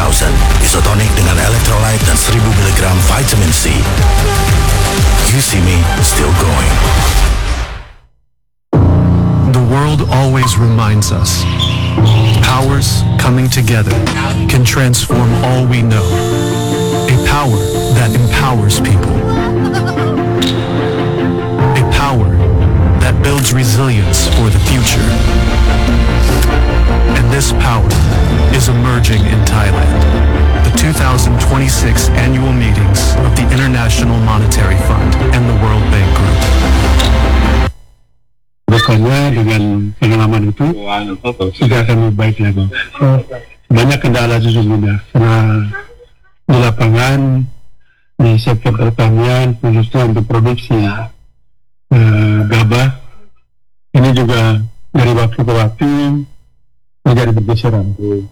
Isotonic dengan electrolyte dan 1000 mg vitamin C. You see me still going. The world always reminds us, powers coming together can transform all we know. A power that empowers people. A power that builds resilience for the future. And this power is emerging in Thailand. The 2026 annual meetings of the International Monetary Fund and the World Bank Group. Bukannya dengan pengalaman itu sudah akan lebih baik lagi. Banyak kendala sesungguhnya karena di lapangan di sektor pertanian khususnya untuk produksi gabah ini juga dari waktu ke waktu menjadi bergeseran.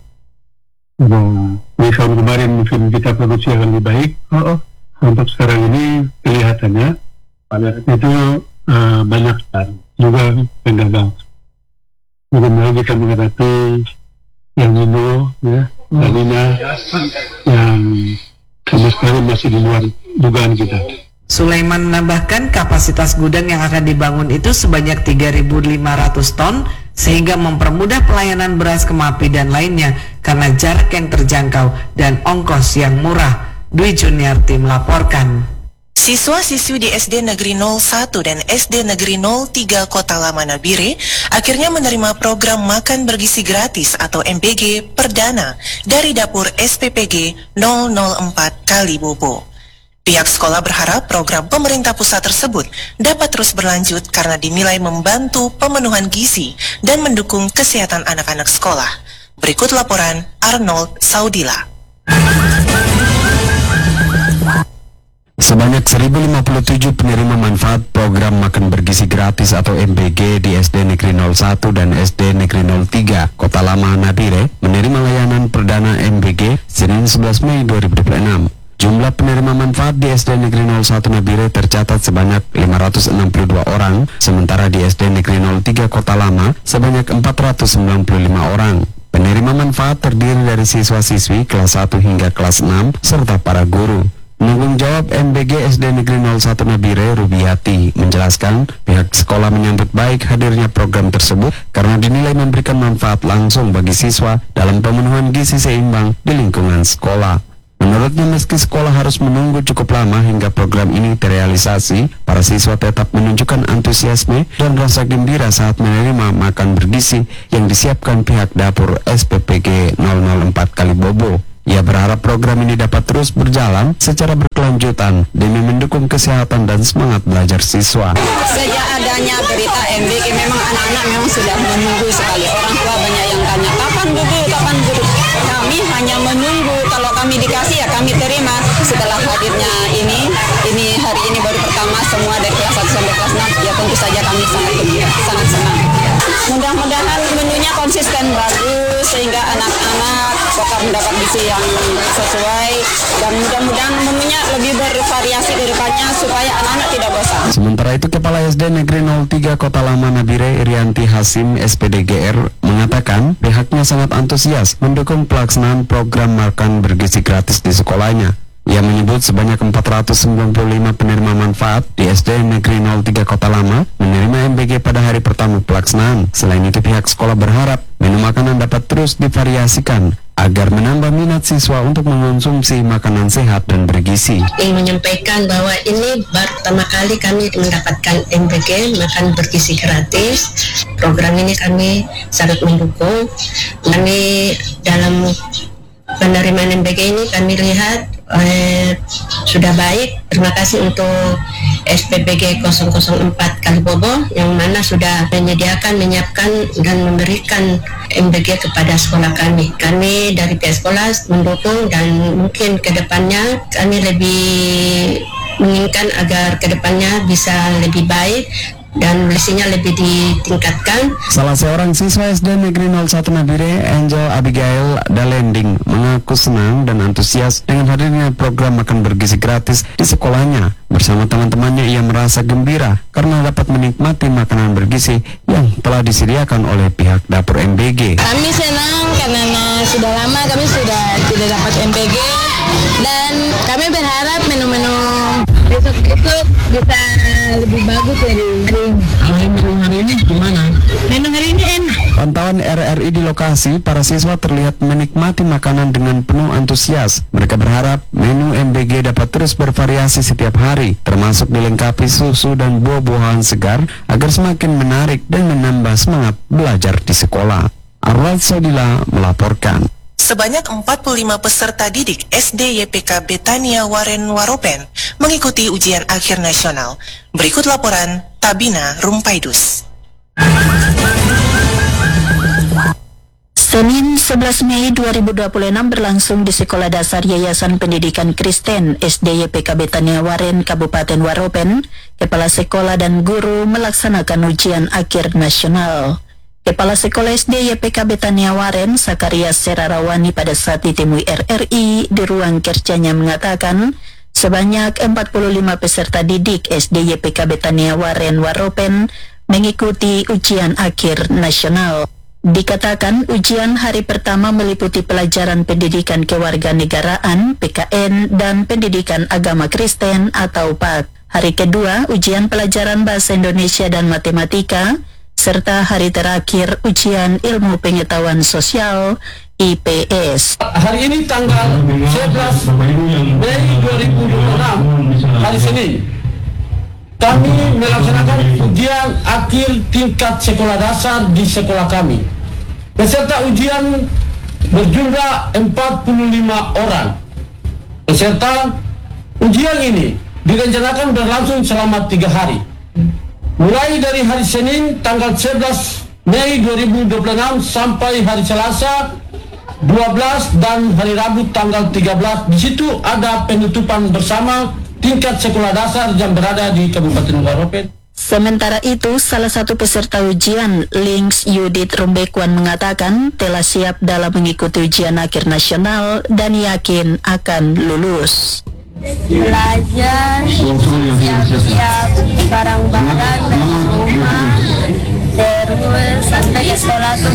Di tahun kemarin mungkin kita produksi akan lebih baik. Untuk sekarang ini kelihatannya itu banyak juga penggagal. Bagaimana kita menghadapi yang Nino, La Nina yang sama sekali masih di luar dugaan kita. Sulaiman menambahkan kapasitas gudang yang akan dibangun itu sebanyak 3.500 ton sehingga mempermudah pelayanan beras ke MAPI dan lainnya karena jarak yang terjangkau dan ongkos yang murah. Dwi Juniarti melaporkan. Siswa-siswi di SD Negeri 01 dan SD Negeri 03 Kota Lama Nabire akhirnya menerima program makan bergizi gratis atau MBG perdana dari dapur SPPG 004 Kalibobo. Pihak sekolah berharap program pemerintah pusat tersebut dapat terus berlanjut karena dinilai membantu pemenuhan gizi dan mendukung kesehatan anak-anak sekolah. Berikut laporan Arnold Saudila. Sebanyak 1057 penerima manfaat program makan bergizi gratis atau MBG di SD Negeri 01 dan SD Negeri 03 Kota Lama Nabire menerima layanan perdana MBG Senin 11 Mei 2026. Jumlah penerima manfaat di SD Negeri 01 Nabire tercatat sebanyak 562 orang, sementara di SD Negeri 03 Kota Lama sebanyak 495 orang. Penerima manfaat terdiri dari siswa-siswi kelas 1 hingga kelas 6 serta para guru. Penanggung jawab MBG SD Negeri 01 Nabire, Rubiati, menjelaskan pihak sekolah menyambut baik hadirnya program tersebut karena dinilai memberikan manfaat langsung bagi siswa dalam pemenuhan gizi seimbang di lingkungan sekolah. Menurutnya meski sekolah harus menunggu cukup lama hingga program ini terrealisasi, para siswa tetap menunjukkan antusiasme dan rasa gembira saat menerima makan bergizi yang disiapkan pihak dapur SPPG 004 Kalibobo. Ia berharap program ini dapat terus berjalan secara berkelanjutan demi mendukung kesehatan dan semangat belajar siswa. Sejak adanya berita MBG memang anak-anak memang sudah menunggu sekali. Orang tua banyak yang tanya, kapan guru, kapan guru. Kami hanya menunggu, kalau kami dikasih ya kami terima. Setelah hadirnya ini hari ini baru pertama semua dari kelas 1 sampai kelas 6, ya tentu saja kami sangat senang. Mudah-mudahan menunya konsisten bagus sehingga anak-anak tetap mendapat gizi yang sesuai dan mudah-mudahan menunya lebih bervariasi ke depannya supaya anak-anak tidak bosan. Sementara itu Kepala SD Negeri 03 Kota Lama Nabire, Irianti Hasim SPDGR, mengatakan pihaknya sangat antusias mendukung pelaksanaan program makan bergizi gratis di sekolahnya. Ia menyebut sebanyak 495 penerima manfaat di SD Negeri 03 Kota Lama menerima MBG pada hari pertama pelaksanaan. Selain itu pihak sekolah berharap menu makanan dapat terus divariasikan agar menambah minat siswa untuk mengonsumsi makanan sehat dan bergizi. Ingin menyampaikan bahwa ini baru pertama kali kami mendapatkan MBG makan bergizi gratis. Program ini kami sangat mendukung. Kami dalam penerimaan MBG ini kami lihat sudah baik. Terima kasih untuk SPPG 004 Kalibobo yang mana sudah menyiapkan dan memberikan MBG kepada sekolah kami. Kami dari pihak sekolah mendukung dan mungkin ke depannya kami lebih menginginkan agar ke depannya bisa lebih baik dan lesinya lebih ditingkatkan. Salah seorang siswa SD Negeri 01 Nabire, Angel Abigail Dalending, mengaku senang dan antusias dengan hadirnya program makan bergizi gratis di sekolahnya. Bersama teman-temannya ia merasa gembira karena dapat menikmati makanan bergizi yang telah disediakan oleh pihak dapur MBG. Kami senang karena sudah lama kami sudah tidak sudah dapat MBG, dan kami berharap menu-menu besok-besok bisa lebih bagus dari Menu hari ini gimana? menu hari ini enak. Pantauan RRI di lokasi, para siswa terlihat menikmati makanan dengan penuh antusias. Mereka berharap menu MBG dapat terus bervariasi setiap hari, termasuk dilengkapi susu dan buah-buahan segar agar semakin menarik dan menambah semangat belajar di sekolah. Arwad Sodila melaporkan. Sebanyak 45 peserta didik SD YPK Betania Waren Waropen mengikuti ujian akhir nasional. Berikut laporan Tabina Rumpaidus. Senin 11 Mei 2026 berlangsung di Sekolah Dasar Yayasan Pendidikan Kristen SD YPK Betania Waren, Kabupaten Waropen. Kepala sekolah dan guru melaksanakan ujian akhir nasional. Kepala Sekolah SD YPK Betania Waren, Sakarias Serarawani, pada saat ditemui RRI di ruang kerjanya mengatakan sebanyak 45 peserta didik SD YPK Betania Waren Waropen mengikuti ujian akhir nasional. Dikatakan ujian hari pertama meliputi pelajaran pendidikan kewarganegaraan (PKN) dan pendidikan agama Kristen atau PAK. Hari kedua ujian pelajaran bahasa Indonesia dan matematika, serta hari terakhir ujian ilmu pengetahuan sosial IPS. Hari ini tanggal 11 Mei 2026, hari Senin, kami melaksanakan ujian akhir tingkat sekolah dasar di sekolah kami. Peserta ujian berjumlah 45 orang. Peserta ujian ini direncanakan berlangsung selama 3 hari. Mulai dari hari Senin tanggal 11 Mei 2026 sampai hari Selasa 12 dan hari Rabu tanggal 13. Di situ ada penutupan bersama tingkat sekolah dasar yang berada di Kabupaten Waropen. Sementara itu, salah satu peserta ujian, Links Yudit Rumbekuan, mengatakan telah siap dalam mengikuti ujian akhir nasional dan yakin akan lulus. Belajar, siap-siap barang-barang dari rumah, terus sampai ke sekolah tuh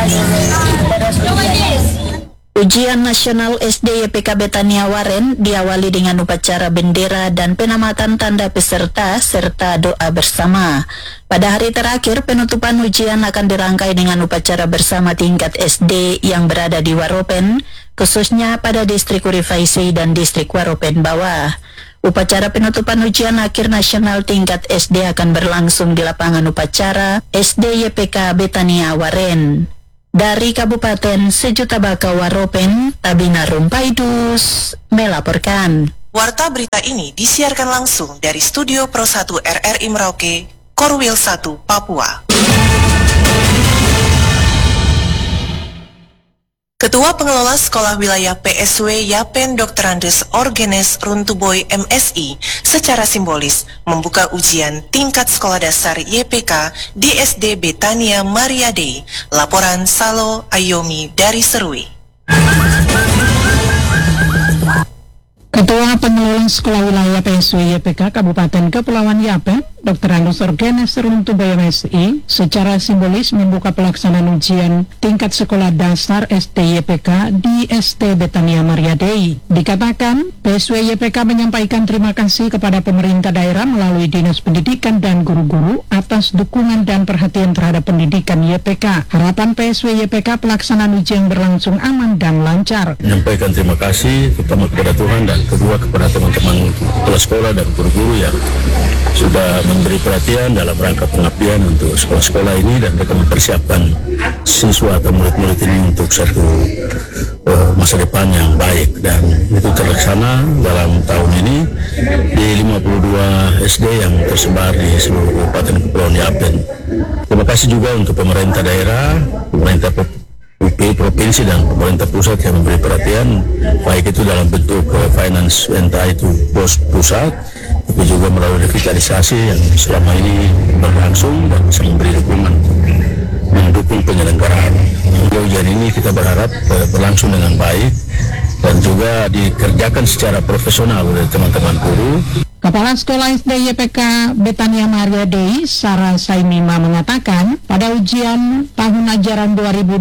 terus ujian. Ujian nasional SD YPK Betania Waren diawali dengan upacara bendera dan penamatan tanda peserta serta doa bersama. Pada hari terakhir, penutupan ujian akan dirangkai dengan upacara bersama tingkat SD yang berada di Waropen, khususnya pada distrik Urifaisi dan distrik Waropen Bawah. Upacara penutupan ujian akhir nasional tingkat SD akan berlangsung di lapangan upacara SD YPK Betania Waren. Dari Kabupaten Sejuta Baka Waropen, Tabina Rumpaidus melaporkan. Warta berita ini disiarkan langsung dari Studio Pro 1 RRI Merauke, Korwil 1, Papua. Ketua Pengelola Sekolah Wilayah PSW Yapen Dr. Andes Orgenes Runtuboy MSI secara simbolis membuka ujian tingkat sekolah dasar YPK di SD Betania Maria Dei. Laporan Salo Ayomi dari Serui. Ketua Pengelola Sekolah Wilayah PSW YPK Kabupaten Kepulauan Yapen, Dr. Andes Orgenes Runtuboy MSI, secara simbolis membuka pelaksanaan ujian tingkat sekolah dasar SD YPK di SD Betania Maria Dei. Dikatakan, PSW YPK menyampaikan terima kasih kepada pemerintah daerah melalui Dinas Pendidikan dan guru-guru atas dukungan dan perhatian terhadap pendidikan YPK. Harapan PSW YPK pelaksanaan ujian berlangsung aman dan lancar. Menyampaikan terima kasih pertama kepada Tuhan dan kedua kepada teman-teman kepala sekolah dan guru-guru yang sudah memberi perhatian dalam rangka pengabdian untuk sekolah-sekolah ini, dan mereka mempersiapkan siswa atau murid-murid ini untuk satu masa depan yang baik, dan itu terlaksana dalam tahun ini di 52 SD yang tersebar di seluruh Kabupaten Kepulauan Yapen. Terima kasih juga untuk pemerintah daerah, pemerintah provinsi dan pemerintah pusat yang memberi perhatian, baik itu dalam bentuk finance, entah itu pos pusat, tapi juga melalui revitalisasi yang selama ini berlangsung dan bisa memberi dukungan, mendukung penyelenggaraan. Ujian ini kita berharap berlangsung dengan baik dan juga dikerjakan secara profesional oleh teman-teman guru. Kepala Sekolah SD YPK Betania Maria Dei, Sarah Saimima mengatakan, pada ujian tahun ajaran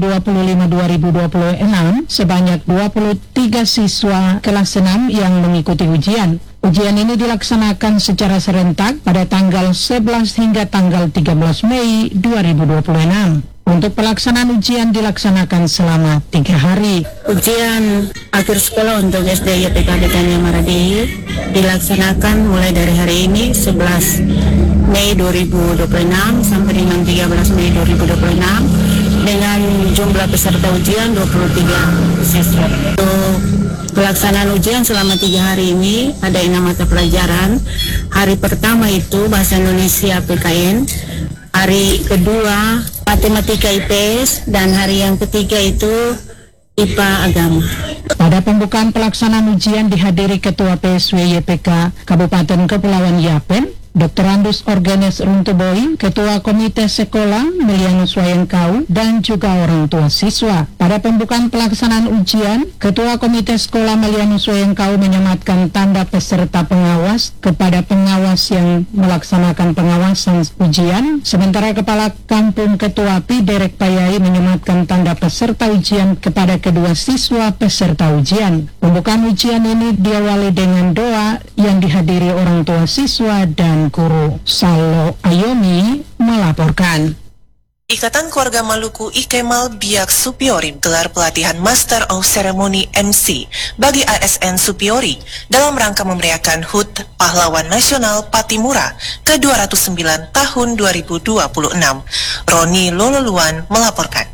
2025-2026, sebanyak 23 siswa kelas 6 yang mengikuti ujian. Ujian ini dilaksanakan secara serentak pada tanggal 11 hingga tanggal 13 Mei 2026. Untuk pelaksanaan ujian dilaksanakan selama 3 hari. Ujian akhir sekolah untuk SD YPK Betania Maradei dilaksanakan mulai dari hari ini 11 Mei 2026 sampai dengan 13 Mei 2026 dengan jumlah peserta ujian 23 siswa. Untuk pelaksanaan ujian selama 3 hari ini ada 6 mata pelajaran. Hari pertama itu Bahasa Indonesia PKN, hari kedua Matematika IPS, dan hari yang ketiga itu IPA Agama. Pada pembukaan pelaksanaan ujian dihadiri Ketua PSW YPK Kabupaten Kepulauan Yapen, Dr. Andus Orgenes Runtuboi, Ketua Komite Sekolah Melianus Wayangkau, dan juga orang tua siswa. Pada pembukaan pelaksanaan ujian, Ketua Komite Sekolah Melianus Wayangkau menyematkan tanda peserta pengawas kepada pengawas yang melaksanakan pengawasan ujian, sementara Kepala Kampung Ketua PI Derek Payai menyematkan tanda peserta ujian kepada kedua siswa peserta ujian. Pembukaan ujian ini diawali dengan doa yang dihadiri orang tua siswa dan guru. Salo Ayomi melaporkan. Ikatan Keluarga Maluku Ikemal Biak Supiori gelar pelatihan Master of Ceremony MC bagi ASN Supiori dalam rangka memeriahkan HUT Pahlawan Nasional Patimura ke-209 tahun 2026. Roni Lololuan melaporkan.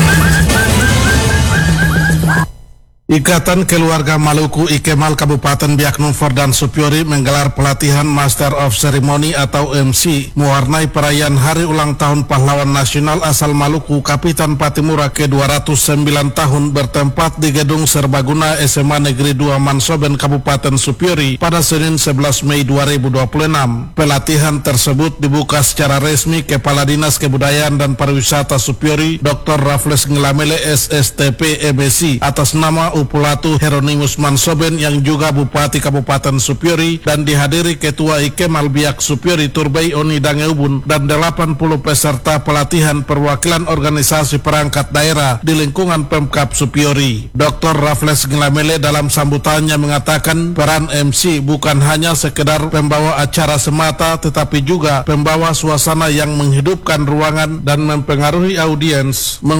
Ikatan Keluarga Maluku Ikemal Kabupaten Biak Numfor dan Supiori menggelar pelatihan Master of Ceremony atau MC mewarnai perayaan Hari Ulang Tahun Pahlawan Nasional asal Maluku Kapitan Patimura ke-209 tahun bertempat di Gedung Serbaguna SMA Negeri 2 Mansoben Kabupaten Supiori pada Senin 11 Mei 2026. Pelatihan tersebut dibuka secara resmi Kepala Dinas Kebudayaan dan Pariwisata Supiori Dr. Raffles Ngelamele SSTP EBC atas nama Upulatu Heronimus Mansoben yang juga Bupati Kabupaten Supiori, dan dihadiri Ketua Ikemal Biak Supiori Turbei Oni Dangeubun dan 80 peserta pelatihan perwakilan organisasi perangkat daerah di lingkungan Pemkab Supiori. Dr. Raffles Ngelamele dalam sambutannya mengatakan peran MC bukan hanya sekedar pembawa acara semata, tetapi juga pembawa suasana yang menghidupkan ruangan dan mempengaruhi audiens